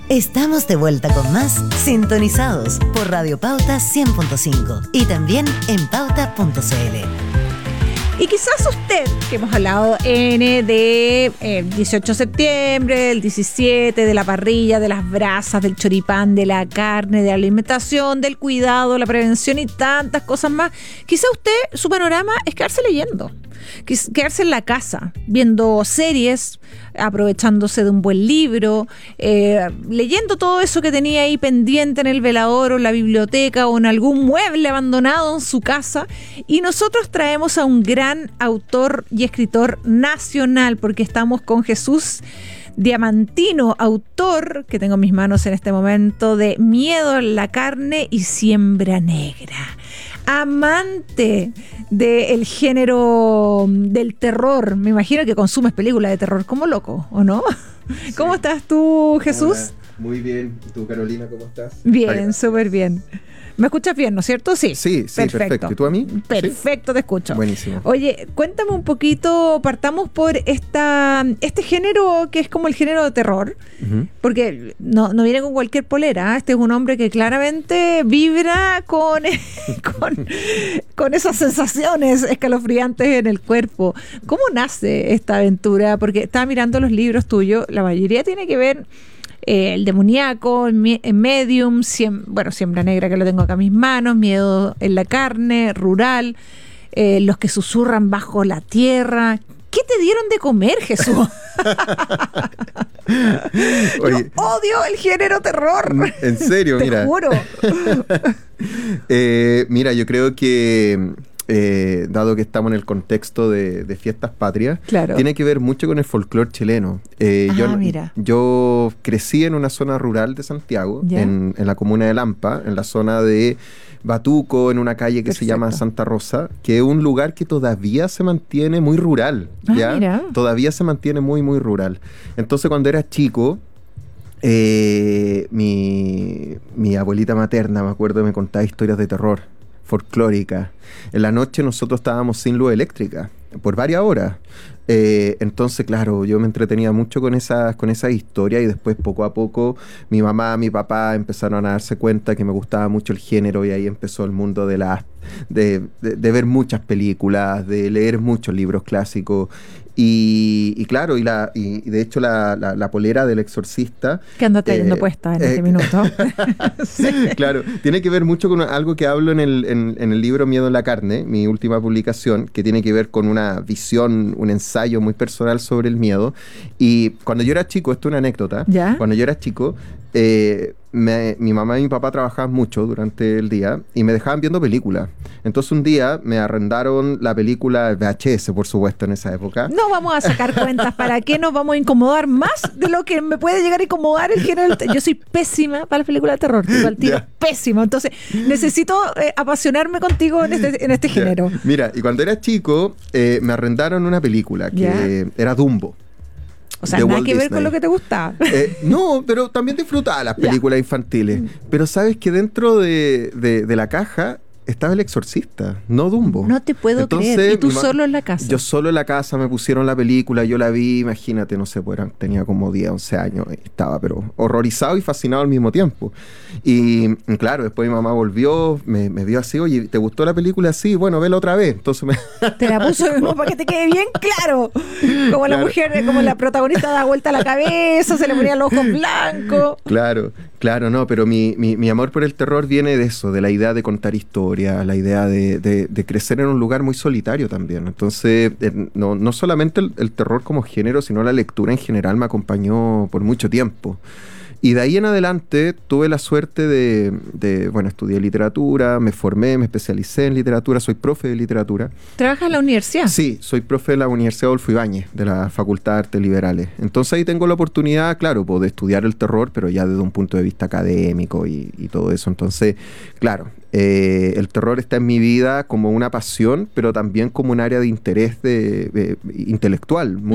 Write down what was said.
Estamos de vuelta con más Sintonizados por Radio Pauta 100.5 y también en pauta.cl. Y quizás usted, que hemos hablado de 18 de septiembre, el 17, de la parrilla, de las brasas, del choripán, de la carne, de la alimentación, del cuidado, la prevención y tantas cosas más, quizás usted, su panorama es quedarse leyendo, quedarse en la casa, viendo series, aprovechándose de un buen libro, leyendo todo eso que tenía ahí pendiente en el velador o en la biblioteca o en algún mueble abandonado en su casa. Y nosotros traemos a un gran autor y escritor nacional, porque estamos con Jesús Diamantino, autor, que tengo en mis manos en este momento, de Miedo en la carne y Siembra negra. Amante del género del terror. Me imagino que consumes películas de terror como loco, ¿o no? Sí. ¿Cómo estás tú, Jesús? Hola, muy bien. ¿Y tú, Carolina, cómo estás? Bien, súper bien. ¿Me escuchas bien, no es cierto? Sí. Sí, perfecto. ¿Y tú a mí? Perfecto, ¿sí? Te escucho. Buenísimo. Oye, cuéntame un poquito, partamos por este género que es como el género de terror, porque no viene con cualquier polera, ¿eh? Este es un hombre que claramente vibra con esas sensaciones escalofriantes en el cuerpo. ¿Cómo nace esta aventura? Porque estaba mirando los libros tuyos, la mayoría tiene que ver... el demoníaco, Medium, Siembra negra, que lo tengo acá en mis manos, Miedo en la carne, Rural, los que susurran bajo la tierra. ¿Qué te dieron de comer, Jesús? Oye, yo odio el género terror. En serio, mira. Te juro. Mira, yo creo que... dado que estamos en el contexto de fiestas patrias, claro, tiene que ver mucho con el folclore chileno. Yo crecí en una zona rural de Santiago, en la comuna de Lampa, en la zona de Batuco, en una calle que se llama Santa Rosa, que es un lugar que todavía se mantiene muy rural, ¿ya? Todavía se mantiene muy, muy rural. Entonces, cuando era chico... mi abuelita materna, me acuerdo, me contaba historias de terror folclórica. En la noche nosotros estábamos sin luz eléctrica por varias horas. Entonces, claro, yo me entretenía mucho con esas historias y después poco a poco mi mamá, mi papá empezaron a darse cuenta que me gustaba mucho el género y ahí empezó el mundo de ver muchas películas, de leer muchos libros clásicos. Y claro, y de hecho la polera del Exorcista... Que anda trayendo puesta en este minuto. Sí. Claro, tiene que ver mucho con algo que hablo en el libro Miedo en la carne, mi última publicación, que tiene que ver con una visión, un ensayo muy personal sobre el miedo. Y cuando yo era chico, esto es una anécdota, cuando yo era chico... mi mamá y mi papá trabajaban mucho durante el día y me dejaban viendo películas. Entonces un día me arrendaron la película VHS, por supuesto, en esa época. No vamos a sacar cuentas. ¿Para qué nos vamos a incomodar más de lo que me puede llegar a incomodar el género? Yo soy pésima para las películas de terror. Pésimo. Entonces necesito apasionarme contigo en este género. Mira, y cuando era chico me arrendaron una película que era Dumbo. O sea, nada que ver con lo que te gusta. No, pero también disfrutaba las películas infantiles. Pero sabes que dentro de la caja estaba El Exorcista, no Dumbo. No te puedo creer. ¿Y tú solo en la casa? Yo solo en la casa, me pusieron la película, yo la vi, imagínate, no sé, tenía como 10, 11 años, y estaba pero horrorizado y fascinado al mismo tiempo. Y claro, después mi mamá volvió, me vio así, oye, ¿te gustó la película? Sí, bueno, vela otra vez. Entonces te la puso para que te quede bien claro. Como la mujer, como la protagonista da vuelta a la cabeza, se le ponían los ojos blancos. Claro, no, pero mi amor por el terror viene de eso, de la idea de contar historias, la idea de crecer en un lugar muy solitario también. Entonces, no solamente el terror como género, sino la lectura en general me acompañó por mucho tiempo. Y de ahí en adelante tuve la suerte bueno, estudié literatura, me formé, me especialicé en literatura, soy profe de literatura. ¿Trabajas en la universidad? Sí, soy profe de la Universidad Adolfo Ibáñez, de la Facultad de Artes Liberales. Entonces ahí tengo la oportunidad, claro, de estudiar el terror, pero ya desde un punto de vista académico y todo eso. Entonces, claro, el terror está en mi vida como una pasión, pero también como un área de interés intelectual.